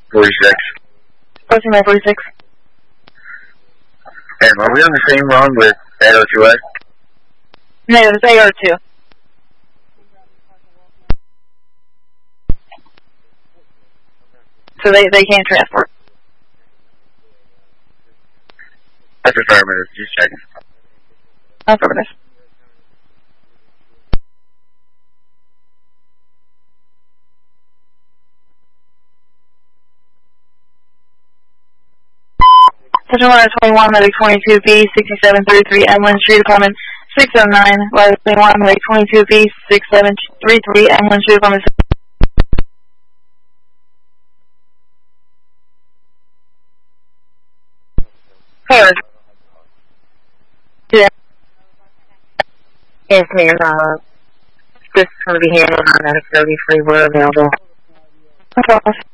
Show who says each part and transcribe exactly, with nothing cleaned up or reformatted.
Speaker 1: forty-six.
Speaker 2: Approaching by forty-six.
Speaker 1: And are we on the same run with A O two A?
Speaker 2: No, it's A R two. So they, they can't transport.
Speaker 1: That's affirmative, just checking.
Speaker 2: Affirmative. Section one twenty-one, Medic twenty-two B, sixty-seven thirty-three, Emlyn Street, Apartment six oh nine, Live twenty-one, Medic twenty-two B, sixty-seven thirty-three, Emlyn Street, Apartment six. Hey, yeah.
Speaker 3: Yes, ma'am. Uh, this is going to be handled on Medic thirty-three. We're available.
Speaker 2: Okay.